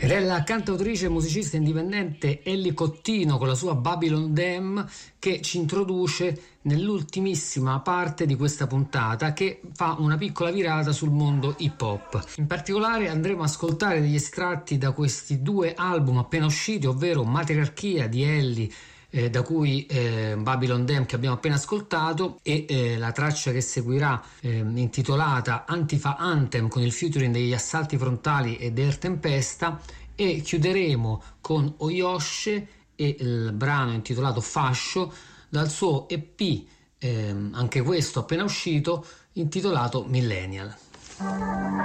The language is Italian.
Ed è la cantautrice e musicista indipendente Ellie Cottino con la sua Babylon Dam che ci introduce nell'ultimissima parte di questa puntata, che fa una piccola virata sul mondo hip hop. In particolare andremo a ascoltare degli estratti da questi due album appena usciti, ovvero Matriarchia di Ellie, da cui Babylon Dam che abbiamo appena ascoltato, e la traccia che seguirà intitolata Antifa Anthem con il featuring degli Assalti Frontali e del Tempesta, e chiuderemo con Oyoshe e il brano intitolato Fascio dal suo EP anche questo appena uscito intitolato Millennial.